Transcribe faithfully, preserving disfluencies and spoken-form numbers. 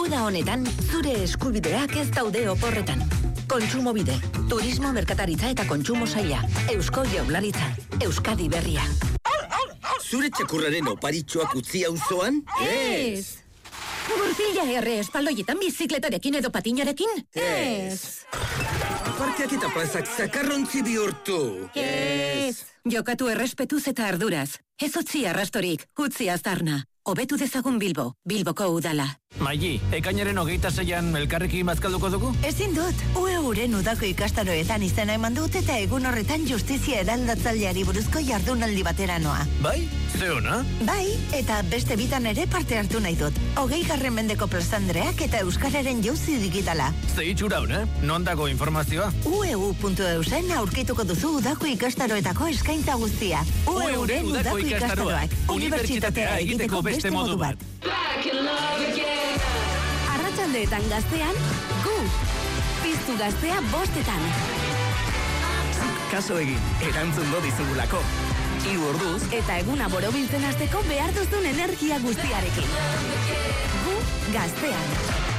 Uda honetan, zure eskubideak ez daude oporretan. Kontsumobide, turismo, merkataritza eta kontsumo saila. Eusko Jaurlaritza, Euskadi berria. Zure txakurraren oparitxoak utzi auzoan? Ez! Gurpila erre espaldoietan bizikletarekin edo patinarekin? Ez! Parkeak eta plazak zakarrontzi bihurtu? Ez! Jokatu errespetuz eta arduraz. Ez utzi arrastorik, utzi aztarna. Hobetu dezagun Bilbo, Bilboko udala. Maili, ekainaren hogeita zeian elkarrekin bazkalduko dugu? Ezin dut, U E uren udako ikastaroetan izena eman dut eta egun horretan justizia eraldatzaileari buruzko jardunaldi batera noa. Bai? Ze ona? Bai, eta beste bitan ere parte hartu nahi dut. Hogei garren mendeko plazandreak eta euskararen jauzi digitala. Ze itxura hona, non dago informazioa? U E U puntu E U zen aurkituko duzu udako ikastaroetako eskaintza guztia. U E uren udako ikastaroak, unibertsitatea egiteko beste modu bat. Arratsaldeetan gaztean, gu. Piztu gaztea bostetan. Kaso egin, erantzungo dizugulako. Hiru orduz Eta eguna borobiltzen hasteko behar duzun energia guztiarekin. Gu gaztean.